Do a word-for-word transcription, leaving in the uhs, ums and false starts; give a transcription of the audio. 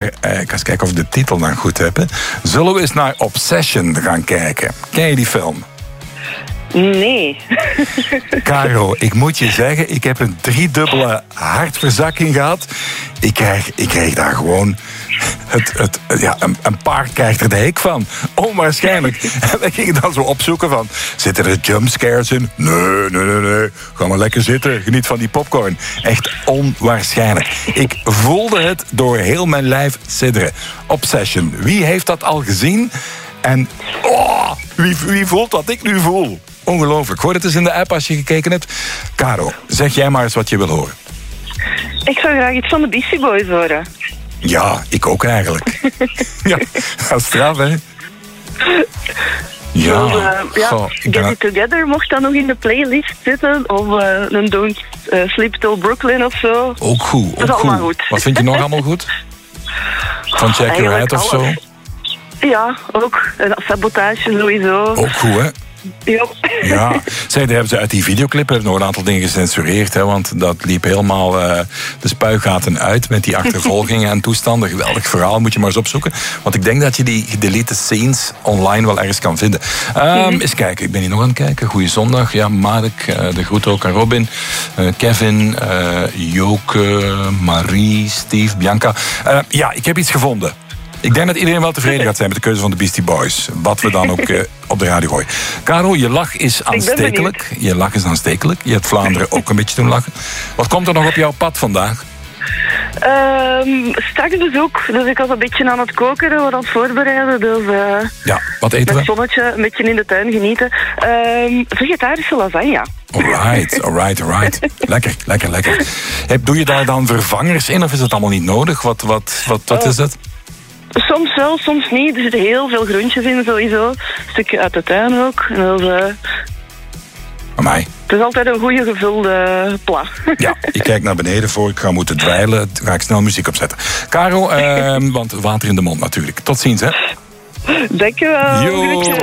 eh, ik ga eens kijken of ik de titel dan goed heb. Hè. Zullen we eens naar Obsession gaan kijken? Ken je die film? Nee. Caro, ik moet je zeggen, ik heb een driedubbele hartverzakking gehad. Ik krijg, ik krijg daar gewoon... Het, het, ja, een, een paard krijgt er de hik van. Onwaarschijnlijk. En wij gingen dan zo opzoeken van... Zitten er jumpscares in? Nee, nee, nee, nee. Ga maar lekker zitten. Geniet van die popcorn. Echt onwaarschijnlijk. Ik voelde het door heel mijn lijf sidderen. Obsession. Wie heeft dat al gezien? En oh, wie, wie voelt wat ik nu voel? Ongelooflijk. Gooi het eens in de app als je gekeken hebt. Caro, zeg jij maar eens wat je wil horen. Ik zou graag iets van de Beastie Boys horen. Ja, ik ook eigenlijk. Ja, dat is straf, hè? Ja, dus, uh, ja goh, Get ben... It Together mocht dan nog in de playlist zitten. Of uh, een Don't uh, Sleep Till Brooklyn of zo. Ook goed, ook dat is allemaal goed. goed. Wat vind je nog allemaal goed? Van Check Your Head of zo? Ja, ook. En Sabotage sowieso. Ook goed, hè? Ja. Ja, zij, hebben ze uit die videoclip hebben nog een aantal dingen gecensureerd, hè, want dat liep helemaal uh, de spuigaten uit met die achtervolgingen en toestanden. Geweldig verhaal, moet je maar eens opzoeken. Want ik denk dat je die gedelete scenes online wel ergens kan vinden. Um, mm-hmm. Eens kijken, ik ben hier nog aan het kijken. Goeie zondag, ja, Mark, uh, de groet ook aan Robin, uh, Kevin, uh, Joke, Marie, Steve, Bianca. Uh, ja, ik heb iets gevonden. Ik denk dat iedereen wel tevreden gaat zijn met de keuze van de Beastie Boys. Wat we dan ook uh, op de radio gooien. Caro, je lach is aanstekelijk. Je lach is aanstekelijk. Je hebt Vlaanderen ook een beetje doen lachen. Wat komt er nog op jouw pad vandaag? Um, straks bezoek. Dus ik was een beetje aan het koken en wat aan het voorbereiden. Dus, uh, ja, wat eten we? Met zonnetje, een beetje in de tuin genieten. Um, vegetarische lasagne. Alright, alright, alright. Lekker, lekker, lekker. Hey, doe je daar dan vervangers in of is het allemaal niet nodig? Wat, wat, wat, wat is het? Soms wel, soms niet. Er zitten heel veel groentjes in sowieso. Een stukje uit de tuin ook. En dat is, uh... Amai. Het is altijd een goede gevulde pla. Ja, ik kijk naar beneden voor ik ga moeten dweilen. Ga ik snel muziek opzetten. Caro, uh, want water in de mond natuurlijk. Tot ziens, hè. Dankjewel. Yo.